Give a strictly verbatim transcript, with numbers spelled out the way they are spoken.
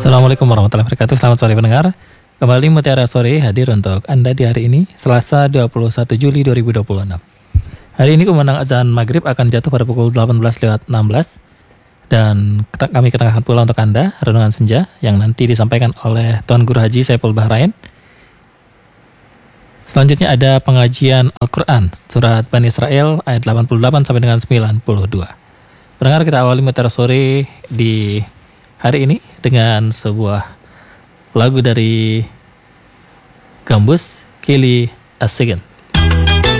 Assalamualaikum warahmatullahi wabarakatuh. Selamat sore pendengar. Kembali Mutiara Sore hadir untuk Anda di hari ini, Selasa dua puluh satu Juli dua ribu dua puluh enam. Hari ini kumandang azan maghrib akan jatuh pada pukul delapan belas lewat enam belas. Dan kami ketengahkan pula untuk Anda Renungan Senja yang nanti disampaikan oleh Tuan Guru Haji Saiful Bahrain. Selanjutnya ada pengajian Al-Quran, Surat Bani Israel ayat delapan puluh delapan sampai dengan sembilan puluh dua. Pendengar, kita awali Mutiara Sore di hari ini dengan sebuah lagu dari Gambus, Kili Asigen.